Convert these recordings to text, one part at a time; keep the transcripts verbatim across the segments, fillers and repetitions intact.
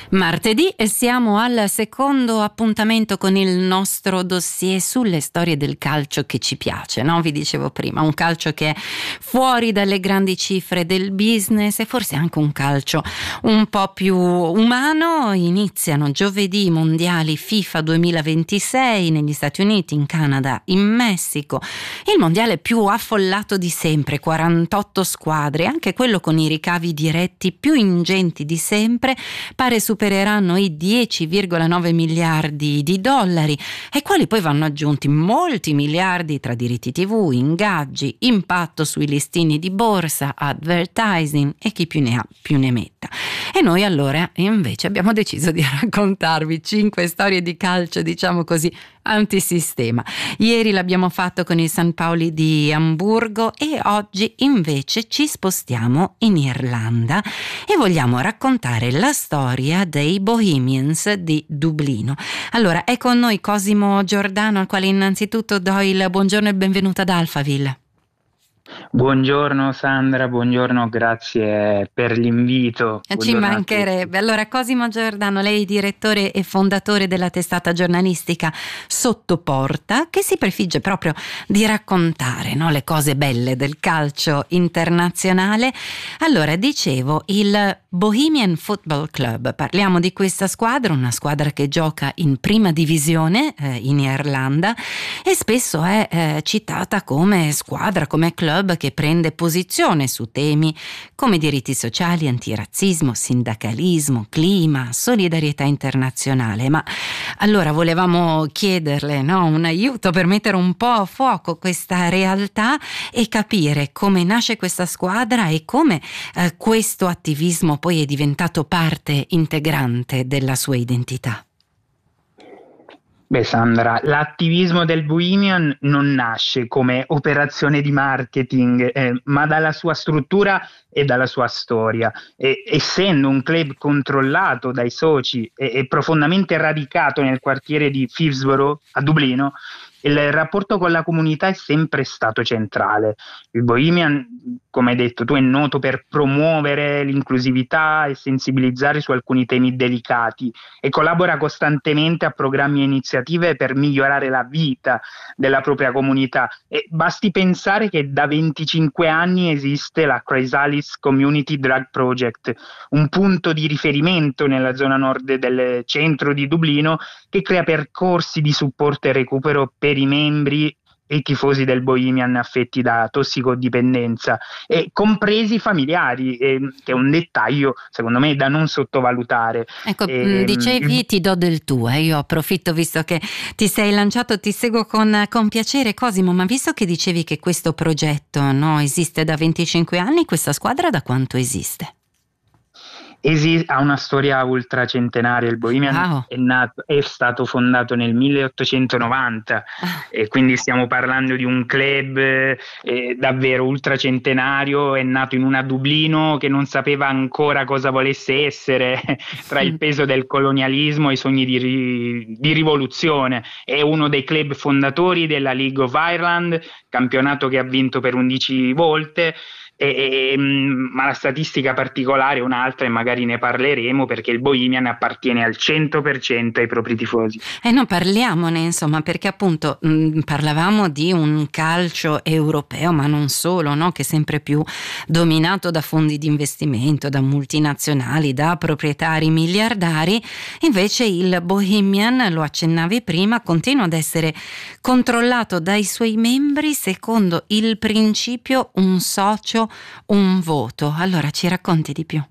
Martedì e siamo al secondo appuntamento con il nostro dossier sulle storie del calcio che ci piace, no? Vi dicevo prima, un calcio che è fuori dalle grandi cifre del business e forse anche un calcio un po' più umano. Iniziano giovedì i mondiali FIFA duemilaventisei negli Stati Uniti, in Canada, in Messico, il mondiale più affollato di sempre, quarantotto squadre, anche quello con i ricavi diretti più ingenti di sempre, pare supereranno i dieci virgola nove miliardi di dollari, ai quali poi vanno aggiunti molti miliardi tra diritti tivù, ingaggi, impatto sui listini di borsa, advertising e chi più ne ha più ne metta. E noi allora invece abbiamo deciso di raccontarvi cinque storie di calcio, diciamo così, antisistema. Ieri l'abbiamo fatto con il San Paoli di Amburgo e oggi invece ci spostiamo in Irlanda e vogliamo raccontare la storia dei Bohemians di Dublino. Allora, è con noi Cosimo Giordano, al quale innanzitutto do il buongiorno e benvenuto ad Alphaville. Buongiorno Sandra, buongiorno, grazie per l'invito. Ci Buongiorno mancherebbe. Allora, Cosimo Giordano, lei è direttore e fondatore della testata giornalistica Sottoporta, che si prefigge proprio di raccontare, no, le cose belle del calcio internazionale. Allora, dicevo, il Bohemian Football Club, parliamo di questa squadra, una squadra che gioca in prima divisione eh, in Irlanda e spesso è eh, citata come squadra, come club che prende posizione su temi come diritti sociali, antirazzismo, sindacalismo, clima, solidarietà internazionale. Ma allora volevamo chiederle, no, un aiuto per mettere un po' a fuoco questa realtà e capire come nasce questa squadra e come eh, questo attivismo poi è diventato parte integrante della sua identità. Beh Sandra, l'attivismo del Bohemian non nasce come operazione di marketing, eh, ma dalla sua struttura e dalla sua storia. E, essendo un club controllato dai soci e, e profondamente radicato nel quartiere di Phibsborough a Dublino, il rapporto con la comunità è sempre stato centrale. Il Bohemian, come hai detto tu, è noto per promuovere l'inclusività e sensibilizzare su alcuni temi delicati e collabora costantemente a programmi e iniziative per migliorare la vita della propria comunità. E basti pensare che da venticinque anni esiste la Chrysalis Community Drug Project, un punto di riferimento nella zona nord del centro di Dublino che crea percorsi di supporto e recupero per i membri e i tifosi del Bohemian affetti da tossicodipendenza, e compresi i familiari, eh, che è un dettaglio secondo me da non sottovalutare. Ecco, eh, dicevi ti do del tuo, eh. Io approfitto, visto che ti sei lanciato, ti seguo con, con piacere, Cosimo, ma visto che dicevi che questo progetto, no, esiste da venticinque anni, questa squadra da quanto esiste? Esi- ha una storia ultracentenaria. Il Bohemian Wow. è, nato, è stato fondato nel milleottocentonovanta, Ah. e quindi stiamo parlando di un club eh, davvero ultracentenario. È nato in una Dublino che non sapeva ancora cosa volesse essere tra il peso del colonialismo e i sogni di, ri- di rivoluzione. È uno dei club fondatori della League of Ireland, campionato che ha vinto per undici volte. E, e, ma la statistica particolare è un'altra e magari ne parleremo, perché il Bohemian appartiene al cento per cento ai propri tifosi. E eh non parliamone, insomma, perché appunto mh, parlavamo di un calcio europeo, ma non solo, no? Che è sempre più dominato da fondi di investimento, da multinazionali, da proprietari miliardari. Invece il Bohemian, lo accennavi prima, continua ad essere controllato dai suoi membri secondo il principio un socio, un voto. Allora ci racconti di più?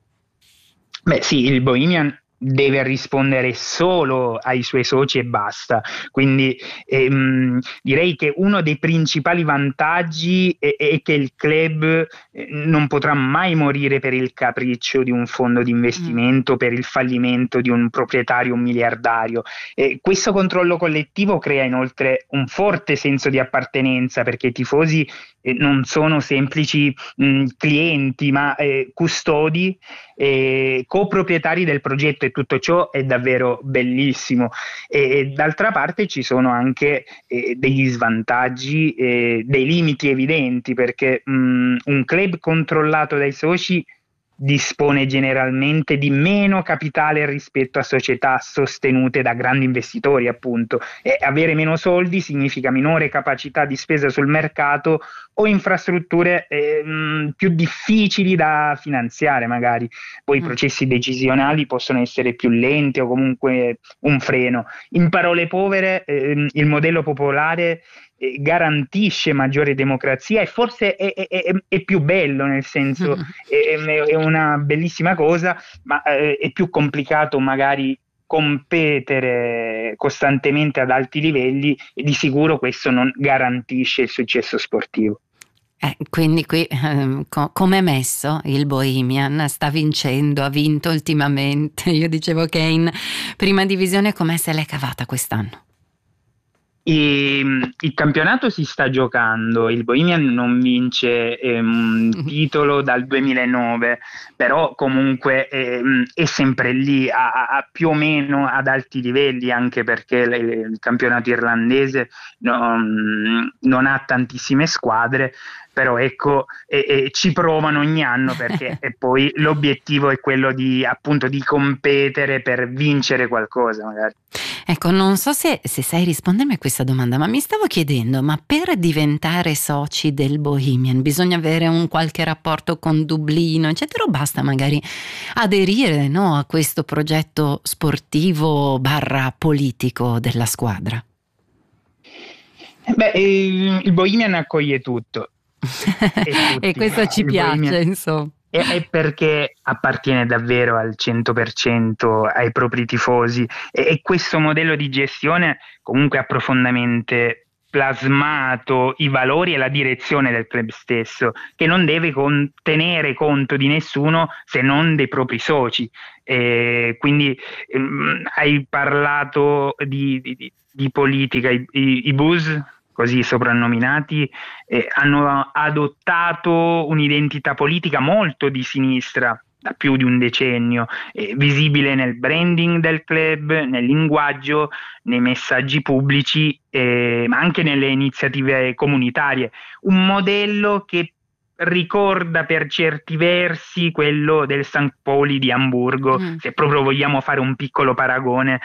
Beh sì, il Bohemian deve rispondere solo ai suoi soci e basta. Quindi ehm, direi che uno dei principali vantaggi è, è che il club eh, non potrà mai morire per il capriccio di un fondo di investimento, mm. per il fallimento di un proprietario miliardario. E questo controllo collettivo crea inoltre un forte senso di appartenenza, perché i tifosi eh, non sono semplici mh, clienti, ma eh, custodi, eh, coproprietari del progetto, e tutto ciò è davvero bellissimo. E, e d'altra parte ci sono anche eh, degli svantaggi, eh, dei limiti evidenti, perché mh, un club controllato dai soci dispone generalmente di meno capitale rispetto a società sostenute da grandi investitori, appunto, e avere meno soldi significa minore capacità di spesa sul mercato o infrastrutture eh, mh, più difficili da finanziare magari. Poi i processi decisionali possono essere più lenti o comunque un freno. In parole povere, eh, il modello popolare garantisce maggiore democrazia e forse è, è, è, è più bello, nel senso è, è una bellissima cosa, ma eh, è più complicato magari competere costantemente ad alti livelli e di sicuro questo non garantisce il successo sportivo. Eh, quindi qui eh, co- come è messo il Bohemian? Sta vincendo, ha vinto ultimamente. Io dicevo che è in prima divisione, com'è se l'è cavata quest'anno? E, il campionato si sta giocando, il Bohemian non vince eh, un titolo dal duemilanove, però comunque eh, è sempre lì a, a più o meno ad alti livelli, anche perché le, il campionato irlandese non, non ha tantissime squadre, però ecco e, e ci provano ogni anno perché e poi l'obiettivo è quello di appunto di competere per vincere qualcosa magari. Ecco, non so se, se sai rispondermi a questa domanda, ma mi stavo chiedendo, ma per diventare soci del Bohemian bisogna avere un qualche rapporto con Dublino, eccetera, o basta magari aderire, no, a questo progetto sportivo barra politico della squadra? Beh, il, il Bohemian accoglie tutto. E, e questo ci il piace, Bohemian, insomma. è perché appartiene davvero al cento per cento ai propri tifosi e, e questo modello di gestione comunque ha profondamente plasmato i valori e la direzione del club stesso, che non deve con- tenere conto di nessuno se non dei propri soci. E quindi ehm, hai parlato di, di, di politica, i, i, i Blues, così soprannominati, eh, hanno adottato un'identità politica molto di sinistra da più di un decennio, eh, visibile nel branding del club, nel linguaggio, nei messaggi pubblici, eh, ma anche nelle iniziative comunitarie. Un modello che ricorda per certi versi quello del Sankt Pauli di Amburgo, mm. se proprio vogliamo fare un piccolo paragone,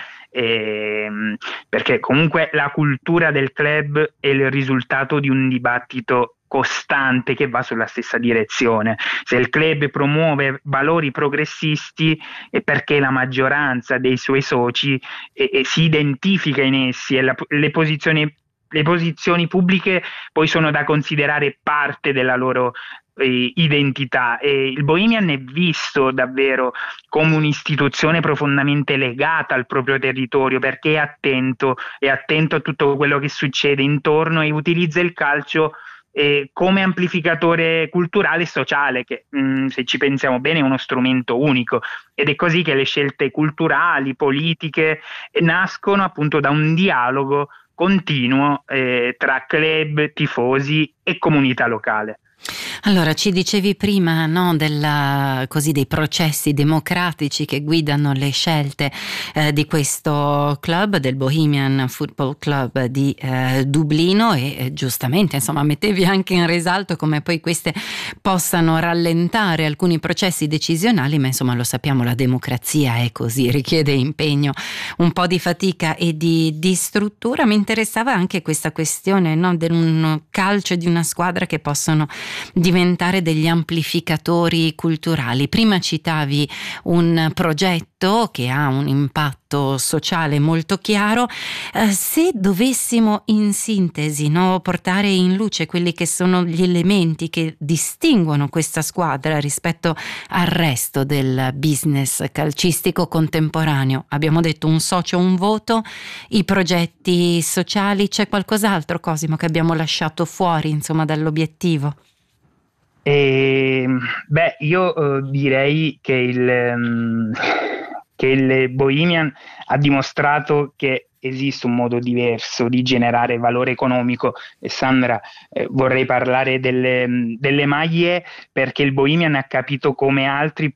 ehm, perché comunque la cultura del club è il risultato di un dibattito costante che va sulla stessa direzione. Se il club promuove valori progressisti è perché la maggioranza dei suoi soci eh, eh, si identifica in essi e la, le posizioni Le posizioni pubbliche poi sono da considerare parte della loro eh, identità e il Bohemian è visto davvero come un'istituzione profondamente legata al proprio territorio perché è attento, è attento a tutto quello che succede intorno e utilizza il calcio eh, come amplificatore culturale e sociale che mh, se ci pensiamo bene è uno strumento unico ed è così che le scelte culturali, politiche eh, nascono appunto da un dialogo continuo eh, tra club, tifosi e comunità locale. Allora, ci dicevi prima, no, della, così, dei processi democratici che guidano le scelte eh, di questo club, del Bohemian Football Club di eh, Dublino e eh, giustamente, insomma, mettevi anche in risalto come poi queste possano rallentare alcuni processi decisionali, ma insomma lo sappiamo, la democrazia è così, richiede impegno, un po' di fatica e di, di struttura. Mi interessava anche questa questione, no, di un calcio e di una squadra che possono diventare degli amplificatori culturali. Prima citavi un progetto che ha un impatto sociale molto chiaro. Eh, se dovessimo in sintesi, no, portare in luce quelli che sono gli elementi che distinguono questa squadra rispetto al resto del business calcistico contemporaneo, abbiamo detto un socio, un voto, i progetti sociali, c'è qualcos'altro, Cosimo, che abbiamo lasciato fuori, insomma, dall'obiettivo? E, beh, io uh, direi che il, um, che il Bohemian ha dimostrato che esiste un modo diverso di generare valore economico. E Sandra, eh, vorrei parlare delle, delle maglie perché il Bohemian ha capito come altri p-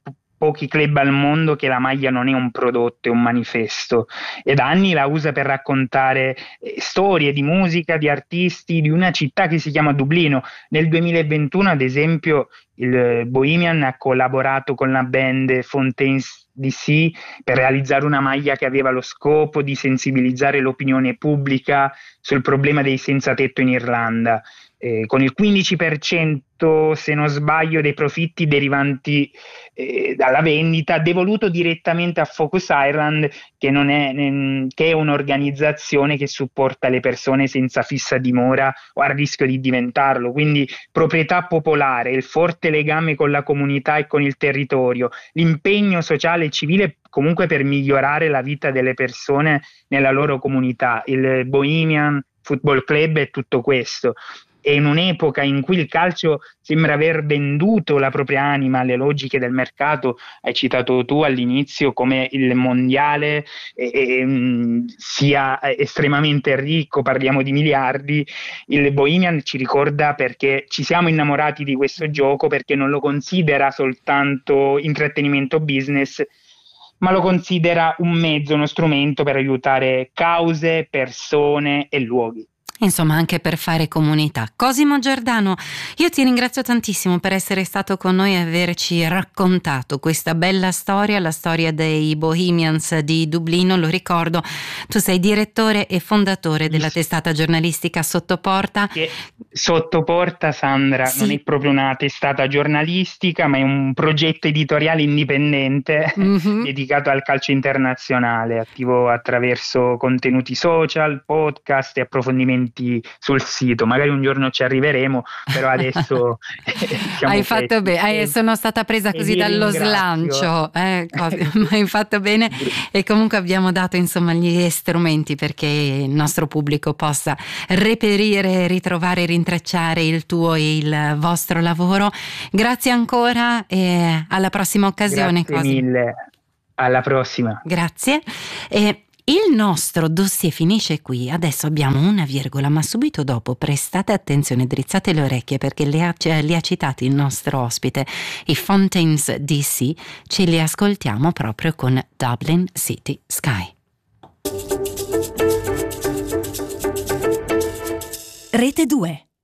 pochi club al mondo che la maglia non è un prodotto, è un manifesto, e da anni la usa per raccontare eh, storie di musica, di artisti, di una città che si chiama Dublino. Nel duemilaventuno, ad esempio, il Bohemian ha collaborato con la band Fontaines D C per realizzare una maglia che aveva lo scopo di sensibilizzare l'opinione pubblica sul problema dei senza tetto in Irlanda, eh, con il quindici per cento, se non sbaglio, dei profitti derivanti eh, dalla vendita devoluto direttamente a Focus Ireland, che, non è, ehm, che è un'organizzazione che supporta le persone senza fissa dimora o a rischio di diventarlo. Quindi proprietà popolare, il forte legame con la comunità e con il territorio, l'impegno sociale e civile comunque per migliorare la vita delle persone nella loro comunità. Il Bohemian Football Club è tutto questo. E in un'epoca in cui il calcio sembra aver venduto la propria anima alle logiche del mercato, hai citato tu all'inizio come il mondiale eh, eh, sia estremamente ricco, parliamo di miliardi, il Bohemian ci ricorda perché ci siamo innamorati di questo gioco, perché non lo considera soltanto intrattenimento business, ma lo considera un mezzo, uno strumento per aiutare cause, persone e luoghi. Insomma, anche per fare comunità. Cosimo Giordano, io ti ringrazio tantissimo per essere stato con noi e averci raccontato questa bella storia, la storia dei Bohemians di Dublino. Lo ricordo, tu sei direttore e fondatore della testata giornalistica Sottoporta. Che Sottoporta, Sandra, sì, non è proprio una testata giornalistica, ma è un progetto editoriale indipendente mm-hmm. dedicato al calcio internazionale, attivo attraverso contenuti social, podcast e approfondimenti sul sito. Magari un giorno ci arriveremo, però adesso hai fatto bene, sono stata presa così dallo slancio, eh, ma hai fatto bene, e comunque abbiamo dato insomma gli strumenti perché il nostro pubblico possa reperire, ritrovare, rintracciare il tuo e il vostro lavoro. Grazie ancora e alla prossima occasione. Grazie mille, alla prossima. Grazie. E il nostro dossier finisce qui, adesso abbiamo una virgola, ma subito dopo prestate attenzione, drizzate le orecchie perché li ha, li ha citati il nostro ospite, i Fontaines D C, ce li ascoltiamo proprio con Dublin City Sky. Rete due.